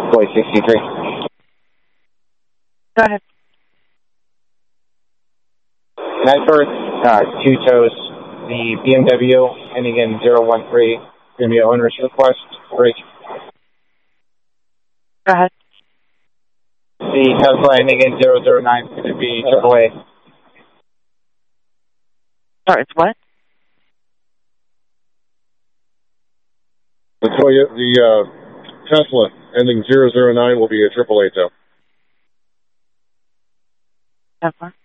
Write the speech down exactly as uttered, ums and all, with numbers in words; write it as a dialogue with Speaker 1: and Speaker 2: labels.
Speaker 1: Boy sixty-three.
Speaker 2: Go ahead.
Speaker 1: Night birth, uh, two toes. The B M W ending in zero one three. Going to be an owner's request. Bridge.
Speaker 2: Go ahead.
Speaker 1: The Tesla ending in zero zero nine. Going to be triple A.
Speaker 2: Sorry, it's what?
Speaker 3: The Toyota, the uh, Tesla ending zero zero nine will be a triple A tow.
Speaker 2: Tesla.